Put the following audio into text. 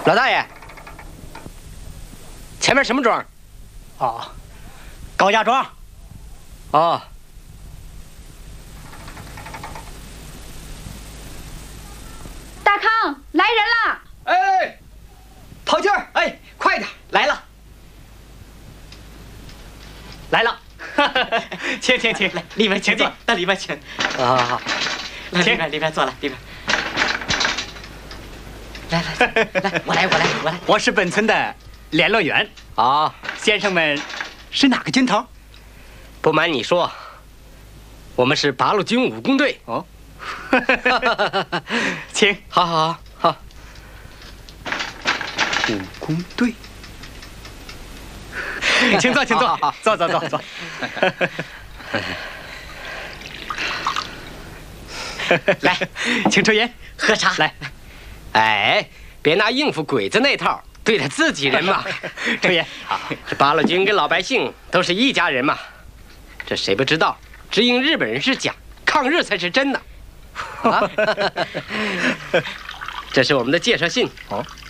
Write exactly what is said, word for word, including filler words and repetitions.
老大爷，前面什么庄？ 哦，高家庄。 哦。 大康，来人了！ 哎，跑劲儿！哎，快点，来了， 来了。请请请， 来里面请坐，到里面请。 好好好， 来里面里面坐来，里面。来来来，我来我来我来。 我是本村的联络员。 好， 先生们是哪个军头？ 不瞒你说，我们是八路军武工队。 哦，请， 好好好好。 武工队，请坐，请坐，坐坐坐坐。来，请抽烟， 喝茶。 来， 哎，别拿应付鬼子那套对待自己人嘛。 抽烟。 好，这八路军跟老百姓都是一家人嘛。这谁不知道？只因日本人是假，抗日才是真的。啊，这是我们的介绍信。 哦，